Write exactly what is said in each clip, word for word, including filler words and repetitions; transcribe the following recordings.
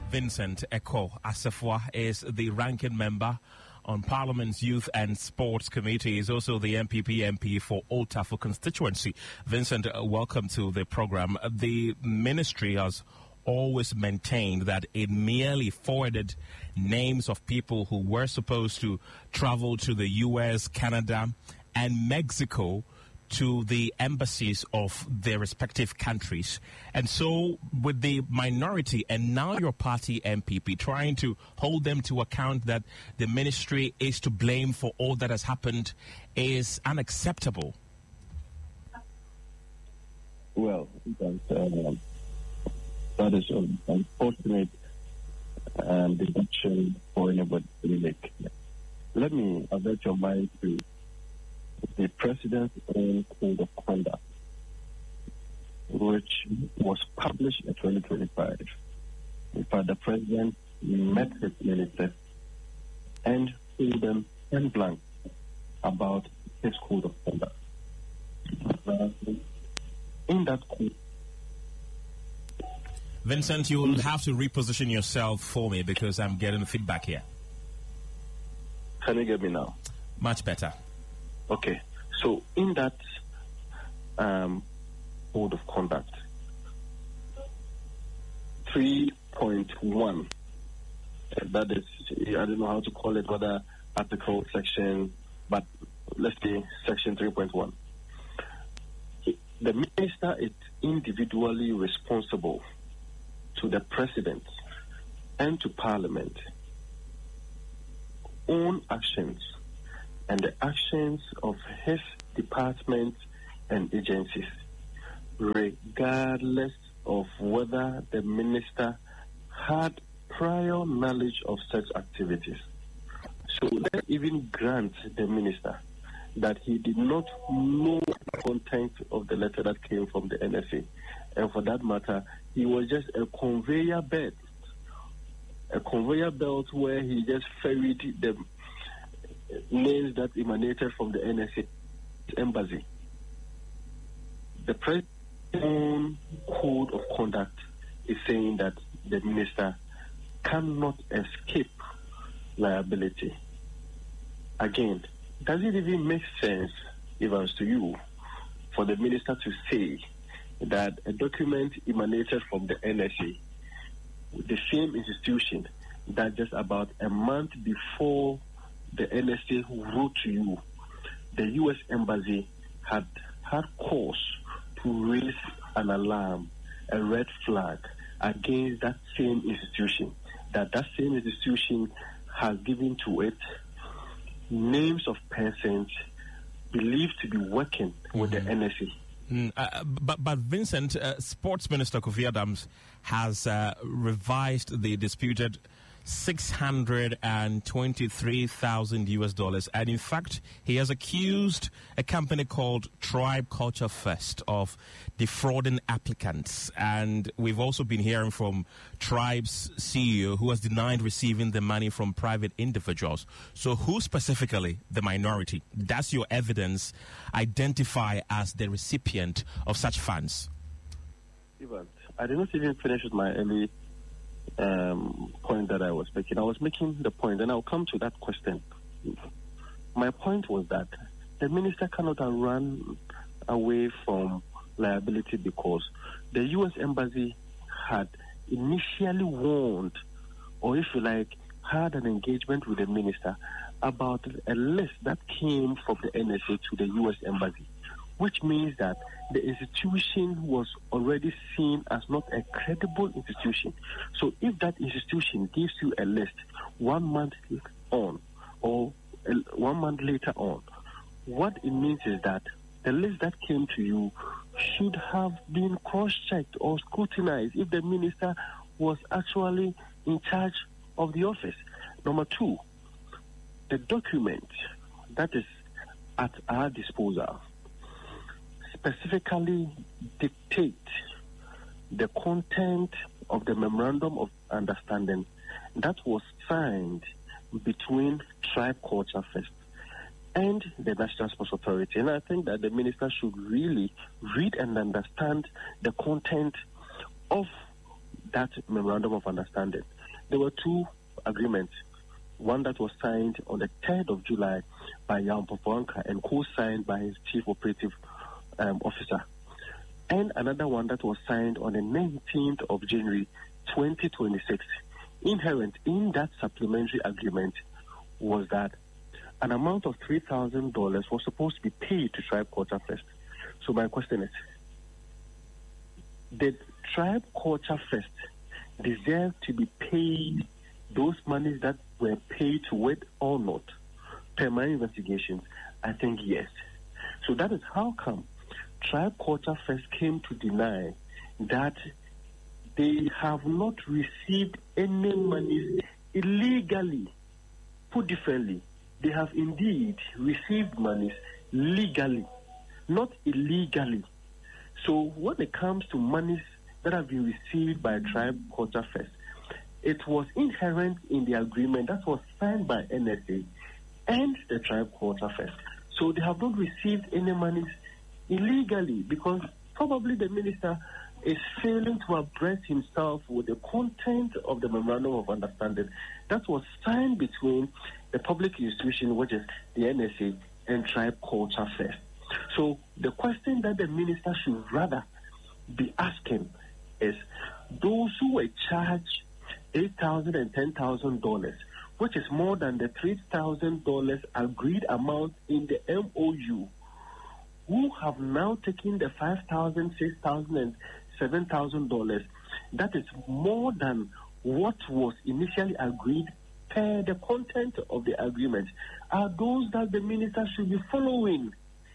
Vincent Eko Asefwa is the ranking member on Parliament's Youth and Sports Committee. He's also the M P P M P for Old Trafford constituency. Vincent, uh, welcome to the program. The ministry has always maintained that it merely forwarded names of people who were supposed to travel to the U S, Canada, and Mexico to the embassies of their respective countries. And so with the minority and now your party M P P trying to hold them to account that the ministry is to blame for all that has happened is unacceptable. Well, that, uh, that is an unfortunate um, deduction for anybody to make. Let me avert your mind to the President's own Code of Conduct, which was published in twenty twenty-five. In fact, the President met his ministers and told them point blank about his Code of Conduct. Uh, in that code, Vincent, you will have to reposition yourself for me because I'm getting feedback here. Can you get me now? Much better. Okay, so in that um, code of conduct, three point one, that is, I don't know how to call it, whether article, section, but let's say section three point one. The minister is individually responsible to the president and to parliament own actions and the actions of his departments and agencies, regardless of whether the minister had prior knowledge of such activities. So let's even grant the minister that he did not know the content of the letter that came from the N S A. And for that matter, he was just a conveyor belt, a conveyor belt where he just ferried the names that emanated from the N S A embassy. The President's Code of Conduct is saying that the minister cannot escape liability. Again, does it even make sense, Evans, to you, for the minister to say that a document emanated from the N S A, the same institution that just about a month before the N S A wrote to you, the U S Embassy had had cause to raise an alarm, a red flag against that same institution, that that same institution has given to it names of persons believed to be working mm-hmm. with the N S A. Mm, uh, but, but Vincent, uh, Sports Minister Kofi Adams has uh, revised the disputed six hundred twenty-three thousand U S dollars. And in fact, he has accused a company called Tribe Culture Fest of defrauding applicants. And we've also been hearing from Tribe's C E O who has denied receiving the money from private individuals. So who specifically, the minority, does your evidence identify as the recipient of such funds? Ivan, I did not even finish with my early Um, point that I was making. I was making the point, and I'll come to that question. My point was that the minister cannot run away from liability because the U S Embassy had initially warned, or if you like, had an engagement with the minister about a list that came from the N S A to the U S Embassy, which means that the institution was already seen as not a credible institution. So if that institution gives you a list one month on or one month later on, what it means is that the list that came to you should have been cross-checked or scrutinized if the minister was actually in charge of the office. Number two, the document that is at our disposal specifically dictate the content of the memorandum of understanding that was signed between Tribe Culture Fest and the National Sports Authority. And I think that the minister should really read and understand the content of that memorandum of understanding. there were two agreements. One that was signed on the third of July by Jan Popoanka and co-signed by his chief operative um, officer. And another one that was signed on the nineteenth of January twenty twenty-six. Inherent in that supplementary agreement was that an amount of three thousand dollars was supposed to be paid to Tribe Culture Fest. So my question is, did Tribe Culture Fest deserve to be paid those monies that were paid to it or not? Per my investigations, I think yes. So that is how come Tribe Culture Fest came to deny that they have not received any money illegally. Put differently, they have indeed received monies legally, not illegally. So when it comes to monies that have been received by Tribe Culture Fest, it was inherent in the agreement that was signed by N S A and the Tribe Culture Fest. So they have not received any monies illegally because probably the minister is failing to abreast himself with the content of the Memorandum of Understanding that was signed between the public institution, which is the N S A, and Tribe Culture Fest. So the question that the minister should rather be asking is, those who were charged eight thousand dollars and ten thousand dollars, which is more than the three thousand dollars agreed amount in the M O U, who have now taken the five thousand dollars, six thousand dollars, and seven thousand dollars, that is more than what was initially agreed per the content of the agreement, are those that the minister should be following.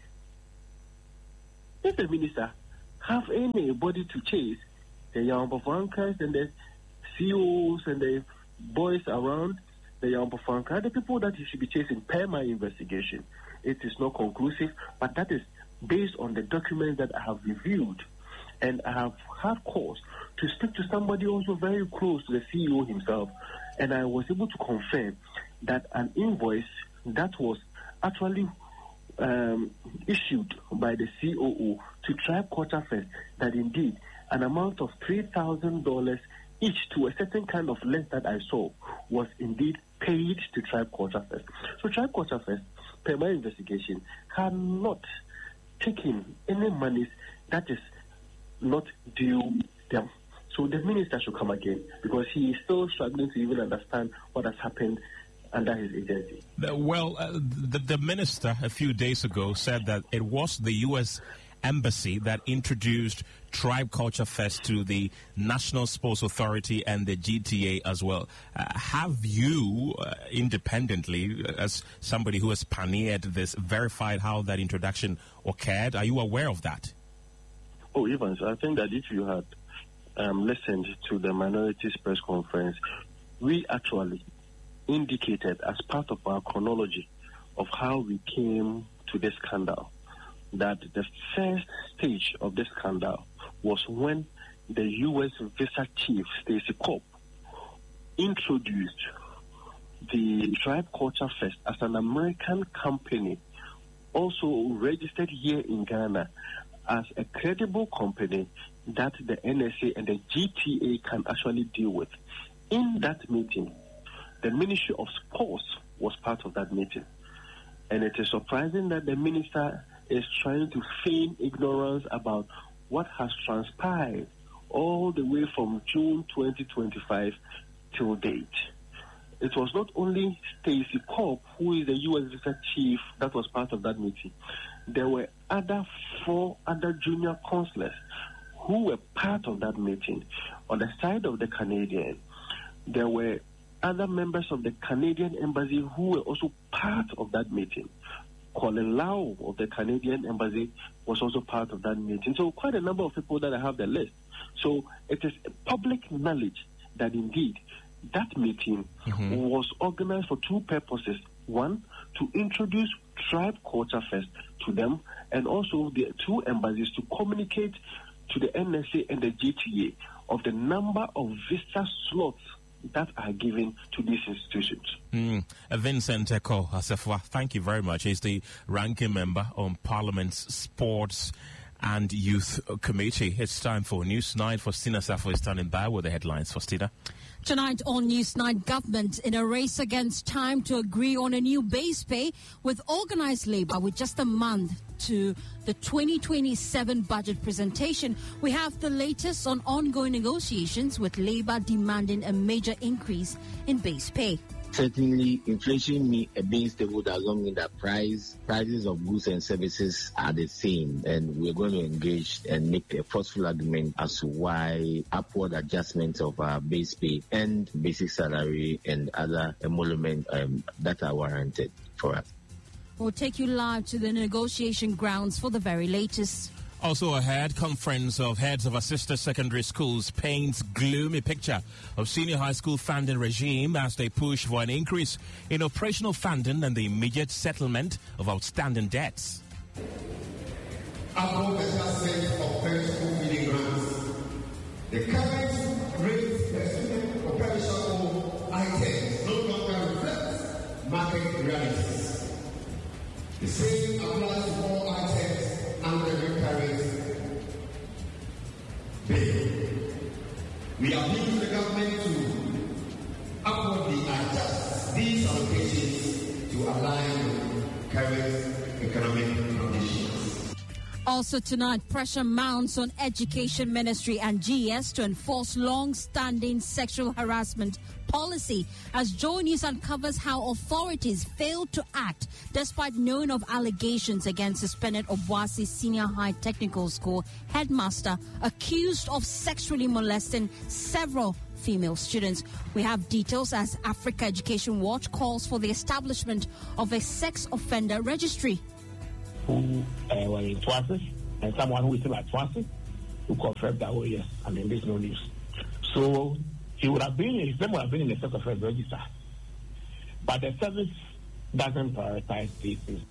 If the minister have anybody to chase, the young Popoankas and the C E Os and the boys around the young Popoanka are the people that he should be chasing per my investigation. It is not conclusive, but that is based on the documents that I have reviewed. And I have had cause to speak to somebody also very close to the C E O himself, and I was able to confirm that an invoice that was actually um, issued by the C O O to Tribe Culture Fest, that indeed an amount of three thousand dollars each to a certain kind of list that I saw was indeed paid to Tribe Culture Fest. So Tribe Culture Fest, per my investigation, had not taken any monies that is not due them. So the minister should come again because he is still struggling to even understand what has happened under his agency. Well, uh, the, the minister a few days ago said that it was the U S Embassy that introduced Tribe Culture Fest to the National Sports Authority and the G T A as well. Uh, have you, uh, independently, as somebody who has pioneered this, verified how that introduction occurred? Are you aware of that? Oh, Evans, I think that if you had um, listened to the minorities press conference, we actually indicated as part of our chronology of how we came to this scandal that the first stage of this scandal was when the U S visa chief, Stacey Kopp, introduced the Tribe Culture Fest as an American company, also registered here in Ghana, as a credible company that the N S A and the G T A can actually deal with. In that meeting, the Ministry of Sports was part of that meeting. And it is surprising that the minister is trying to feign ignorance about what has transpired all the way from June twenty twenty-five till date. It was not only Stacey Kopp, who is the U S visa chief, that was part of that meeting. There were other four other junior consulars who were part of that meeting. On the side of the Canadian, there were other members of the Canadian Embassy who were also part of that meeting. Colin Lau of the Canadian Embassy was also part of that meeting. So quite a number of people that I have the list. So it is public knowledge that indeed that meeting mm-hmm. was organized for two purposes. One, to introduce Tribe Culture Fest to them, and also the two embassies to communicate to the N S A and the G T A of the number of visa slots that are given to these institutions. Mm. Uh, Vincent Eko Assefuah, thank you very much. He's the ranking member on Parliament's Sports and Youth Committee. It's time for Newsnight. Faustina Safo is standing by with the headlines. Faustina. Tonight on Newsnight, government in a race against time to agree on a new base pay with organised labour. With just a month to the twenty twenty-seven budget presentation, we have the latest on ongoing negotiations with labour demanding a major increase in base pay. Certainly, inflation may be stable as long as the price prices of goods and services are the same, and we're going to engage and make a forceful argument as to why upward adjustments of our base pay and basic salary and other emoluments um, that are warranted for us. We'll take you live to the negotiation grounds for the very latest. Also ahead, Conference of Heads of Assisted Secondary Schools paints gloomy picture of senior high school funding regime as they push for an increase in operational funding and the immediate settlement of outstanding debts. About the assessment of primary school feeding grants, the current rate per student for perishable items no longer reflects market realities. The same applies to all items under the current bill. We appeal to the government to upwardly adjust these allocations to align with current economic conditions. Also tonight, pressure mounts on Education Ministry and G E S to enforce long-standing sexual harassment policy as Joy News uncovers how authorities failed to act despite knowing of allegations against suspended Obuasi Senior High Technical School headmaster accused of sexually molesting several female students. We have details as Africa Education Watch calls for the establishment of a sex offender registry. Who uh, were in Twasis, and someone who is still at Twasis, who confirmed that, oh yes, and then there's no news. So he would have been, his name would have been in the sex offender register. But the service doesn't prioritize these things.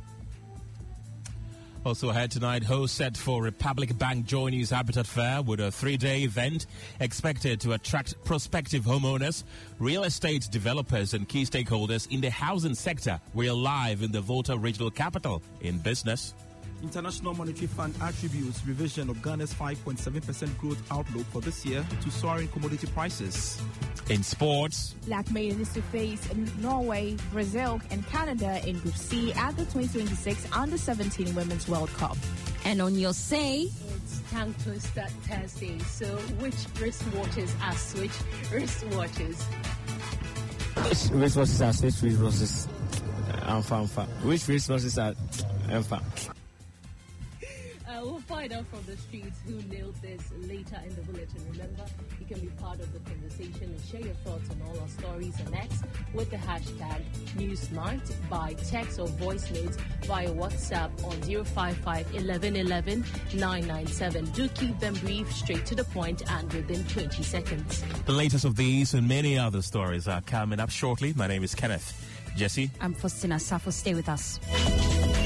Also ahead tonight, host set for Republic Bank Joy News Habitat Fair with a three-day event expected to attract prospective homeowners, real estate developers and key stakeholders in the housing sector. We're live in the Volta regional capital in business. International Monetary Fund attributes revision of Ghana's five point seven percent growth outlook for this year to soaring commodity prices. In sports, Black Maiden is to face Norway, Brazil, and Canada in Group C at the twenty twenty-six Under seventeen Women's World Cup. And on your say, it's tongue twister Thursday. So, which wristwatches are switch wristwatches? Which wristwatches are switch wristwatches? Alpha, alpha. Which wristwatches are alpha? Uh, we'll find out from the streets who nailed this later in the bulletin. Remember, you can be part of the conversation and share your thoughts on all our stories and X with the hashtag Newsnight by text or voice notes via WhatsApp on zero five five, eleven eleven, nine nine seven. Do keep them brief, straight to the point, and within twenty seconds. The latest of these and many other stories are coming up shortly. My name is Kenneth. Jesse? I'm Faustina Safo. Stay with us.